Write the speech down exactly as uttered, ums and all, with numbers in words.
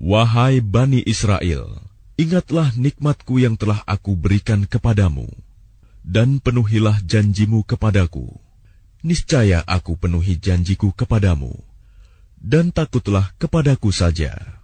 Wahai Bani Israel, ingatlah nikmatku yang telah aku berikan kepadamu, dan penuhilah janjimu kepadaku. Niscaya aku penuhi janjiku kepadamu, dan takutlah kepadaku saja.